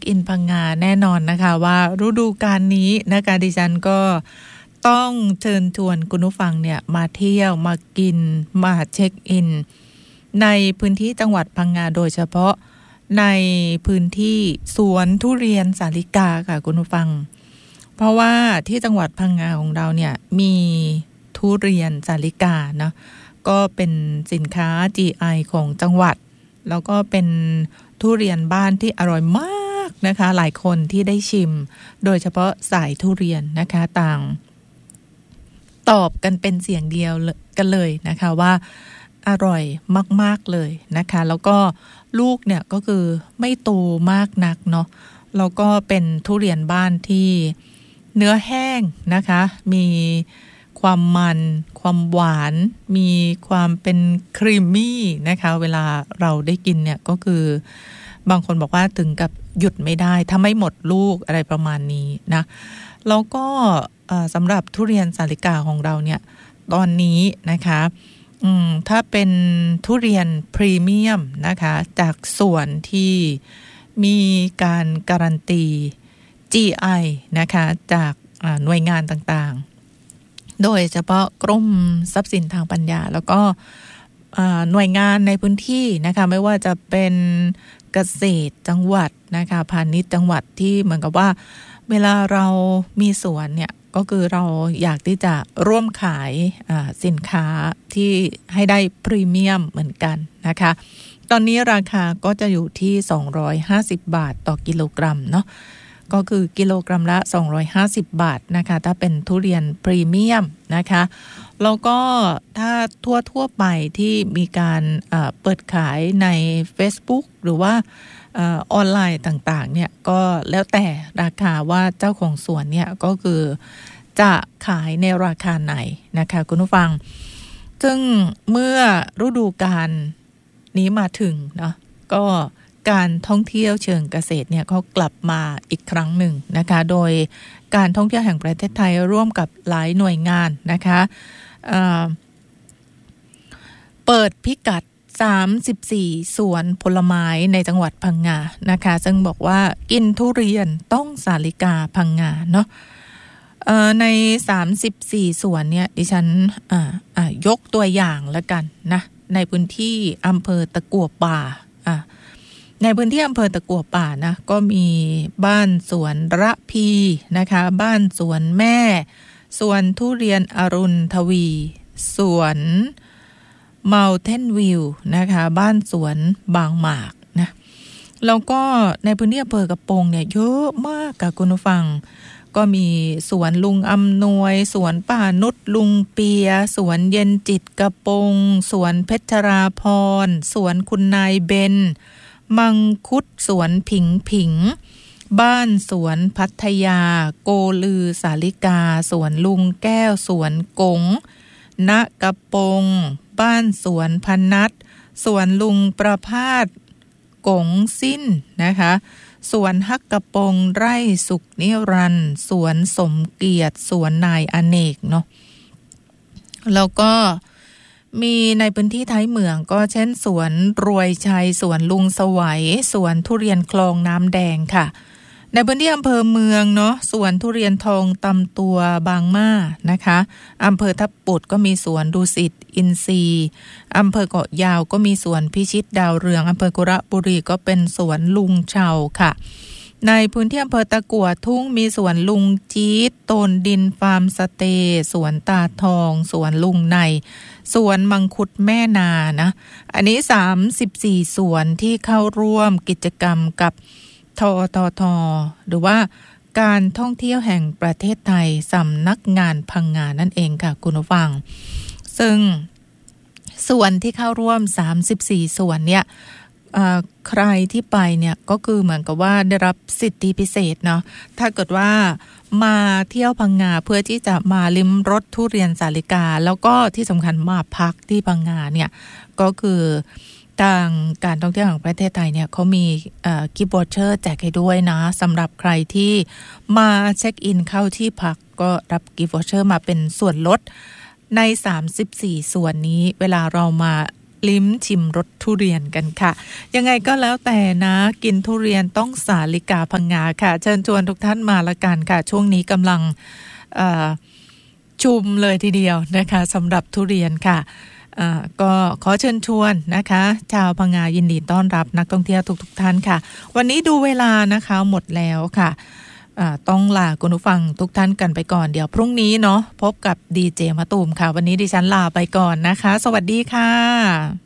อินพังงาแน่นอนนะคะว่าฤดูกาลนี้นะคะดิฉันก็ต้องเชิญชวนคุณผู้ฟังเนี่ยมาเที่ยวมากินมาเช็คอินในพื้นที่จังหวัดพังงาโดยเฉพาะในพื้นที่สวนทุเรียนสาลิกาค่ะคุณผู้ฟังเพราะว่าที่จังหวัดพังงาของเราเนี่ยมีทุเรียนสาลิกาเนาะก็เป็นสินค้า GI ของจังหวัดแล้วก็เป็นทุเรียนบ้านที่อร่อยมากนะคะหลายคนที่ได้ชิมโดยเฉพาะสายทุเรียนนะคะต่างตอบกันเป็นเสียงเดียวกันเลยนะคะว่าอร่อยมากๆเลยนะคะแล้วก็ลูกเนี่ยก็คือไม่โตมากนักเนาะแล้วก็เป็นทุเรียนบ้านที่เนื้อแห้งนะคะมีความมันความหวานมีความเป็นครีมมี่นะคะเวลาเราได้กินเนี่ยก็คือบางคนบอกว่าถึงกับหยุดไม่ได้ถ้าไม่หมดลูกอะไรประมาณนี้นะแล้วก็สำหรับทุเรียนสาลิกาของเราเนี่ยตอนนี้นะคะถ้าเป็นทุเรียนพรีเมียมนะคะจากสวนที่มีการการันตี GI นะคะจากหน่วยงานต่างๆโดยเฉพาะกรมทรัพย์สินทางปัญญาแล้วก็หน่วยงานในพื้นที่นะคะไม่ว่าจะเป็นเกษตรจังหวัดนะคะพาณิชย์จังหวัดที่เหมือนกับว่าเวลาเรามีสวนเนี่ยก็คือเราอยากที่จะร่วมขายสินค้าที่ให้ได้พรีเมียมเหมือนกันนะคะตอนนี้ราคาก็จะอยู่ที่250บาทต่อกิโลกรัมเนาะก็คือกิโลกรัมละ250บาทนะคะถ้าเป็นทุเรียนพรีเมียมนะคะแล้วก็ถ้าทั่วไปที่มีการเปิดขายใน Facebook หรือว่าออนไลน์ต่างๆเนี่ยก็แล้วแต่ราคาว่าเจ้าของสวนเนี่ยก็คือจะขายในราคาไหนนะคะคุณผู้ฟังซึ่งเมื่อฤดูกาลนี้มาถึงเนาะก็การท่องเที่ยวเชิงเกษตรเนี่ยเขากลับมาอีกครั้งหนึ่งนะคะโดยการท่องเที่ยวแห่งประเทศไทยร่วมกับหลายหน่วยงานนะคะเปิดพิกัด34สวนผลไม้ในจังหวัดพังงานะคะซึ่งบอกว่ากินทุเรียนต้องสาลิกาพังงาเนาะใน34สวนเนี่ยดิฉันยกตัวอย่างละกันนะในพื้นที่อำเภอตะกั่วป่าในพื้นที่อำเภอตะกั่วป่านะก็มีบ้านสวนระพีนะคะบ้านสวนแม่สวนทุเรียนอรุณทวีสวนMountain View นะคะบ้านสวนบางหมากนะแล้วก็ในพื้นที่อำเภอกระโปรงเนี่ยเยอะมากค่ะคุณผู้ฟังก็มีสวนลุงอำนวยสวนป้านุชลุงเปียสวนเย็นจิตกระโปรงสวนเพชรราพรสวนคุณนายเบนมังคุดสวนผิงผิงบ้านสวนพัทยาโกลือสาลิกาสวนลุงแก้วสวนกงณกระโปรงบ้านสวนพนัสสวนลุงประภาสกงสิ้นนะคะสวนฮักกระโปรงไร่สุขนิรันดร์สวนสมเกียรติสวนนายอเนกเนาะแล้วก็มีในพื้นที่ท้ายเมืองก็เช่นสวนรวยชัยสวนลุงสวัยสวนทุเรียนคลองน้ำแดงค่ะในพื้นที่อำเภอเมืองเนาะสวนทุเรียนทองตำตัวบางม่านะคะอำเภอทับปุดก็มีสวนดุสิตอินทรีย์อำเภอเกาะยาวก็มีสวนพิชิตดาวเรืองอำเภอกุระบุรีก็เป็นสวนลุงเฉาค่ะในพื้นที่อำเภอตะกั่วทุ่งมีสวนลุงจี๊ดโตนดินฟาร์มสเตย์สวนตาทองสวนลุงในสวนมังคุดแม่นานะอันนี้34สวนที่เข้าร่วมกิจกรรมกับททหรือว่าการท่องเที่ยวแห่งประเทศไทยสำนักงานพังงานั่นเองค่ะคุณผู้ฟังซึ่งส่วนที่เข้าร่วม34ส่วนเนี่ยใครที่ไปเนี่ยก็คือเหมือนกับว่าได้รับสิทธิพิเศษเนาะถ้าเกิดว่ามาเที่ยวพังงาเพื่อที่จะมาลิ้มรสทุเรียนสาลิกาแล้วก็ที่สำคัญมาพักที่พังงาเนี่ยก็คือทางการท่องเที่ยวของประเทศไทยเนี่ยเขามีกิฟต์วอเชอร์แจกให้ด้วยนะสำหรับใครที่มาเช็คอินเข้าที่พักก็รับกิฟต์วอเชอร์มาเป็นส่วนลดใน34ส่วนนี้เวลาเรามาลิ้มชิมรสทุเรียนกันค่ะยังไงก็แล้วแต่นะกินทุเรียนต้องสาลิกาพังงาค่ะเชิญชวนทุกท่านมาละกันค่ะช่วงนี้กำลังชุมเลยทีเดียวนะคะสำหรับทุเรียนค่ะก็ขอเชิญชวนนะคะชาวพังงายินดีต้อนรับนักท่องเที่ยวทุกท่านค่ะวันนี้ดูเวลานะคะหมดแล้วค่ะต้องลาคุณผู้ฟังทุกท่านกันไปก่อนเดี๋ยวพรุ่งนี้เนาะพบกับดีเจมะตูมค่ะวันนี้ดิฉันลาไปก่อนนะคะสวัสดีค่ะ